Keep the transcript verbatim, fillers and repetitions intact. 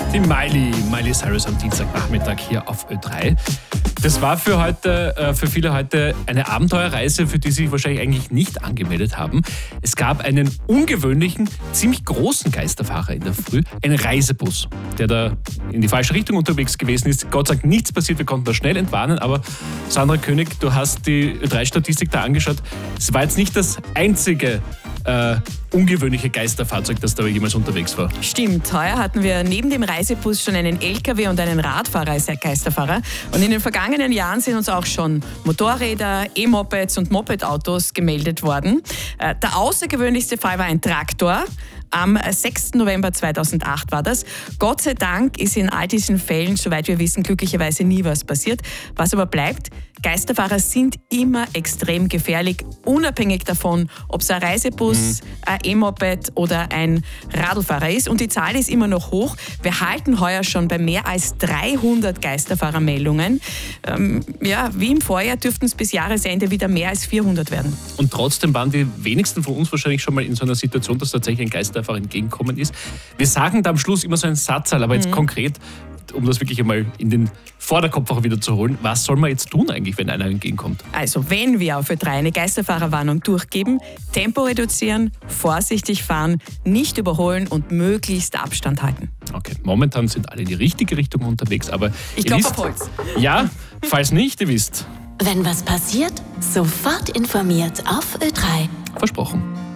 Die Miley, Miley Cyrus am Dienstagnachmittag hier auf Ö drei. Das war für heute, äh, für viele heute eine Abenteuerreise, für die sie sich wahrscheinlich eigentlich nicht angemeldet haben. Es gab einen ungewöhnlichen, ziemlich großen Geisterfahrer in der Früh, einen Reisebus, der da in die falsche Richtung unterwegs gewesen ist. Gott sei Dank nichts passiert, wir konnten das schnell entwarnen, aber Sandra König, du hast die Ö drei Statistik da angeschaut. Es war jetzt nicht das einzige äh, ungewöhnliche Geisterfahrzeug, das da jemals unterwegs war. Stimmt, heuer hatten wir neben dem Reisebus schon einen L K W und einen Radfahrer als Geisterfahrer. Und in den vergangenen Jahren sind uns auch schon Motorräder, E-Mopeds und Mopedautos gemeldet worden. Der außergewöhnlichste Fall war ein Traktor. Am sechsten November zweitausendacht war das. Gott sei Dank ist in all diesen Fällen, soweit wir wissen, glücklicherweise nie was passiert. Was aber bleibt, Geisterfahrer sind immer extrem gefährlich, unabhängig davon, ob es ein Reisebus, mhm. ein E-Moped oder ein Radlfahrer ist. Und die Zahl ist immer noch hoch. Wir halten heuer schon bei mehr als dreihundert Geisterfahrermeldungen. Ähm, ja, wie im Vorjahr dürften es bis Jahresende wieder mehr als vierhundert werden. Und trotzdem waren die wenigsten von uns wahrscheinlich schon mal in so einer Situation, dass tatsächlich ein Geisterfahrer entgegenkommen ist. Wir sagen da am Schluss immer so einen Satz, aber jetzt mhm. konkret, um das wirklich einmal in den Vorderkopf auch wieder zu holen, was soll man jetzt tun eigentlich, wenn einer entgegenkommt? Also wenn wir auf Ö drei eine Geisterfahrerwarnung durchgeben, Tempo reduzieren, vorsichtig fahren, nicht überholen und möglichst Abstand halten. Okay, momentan sind alle in die richtige Richtung unterwegs, aber ich glaube auf Holz. Ja, falls nicht, ihr wisst. Wenn was passiert, sofort informiert auf Ö drei. Versprochen.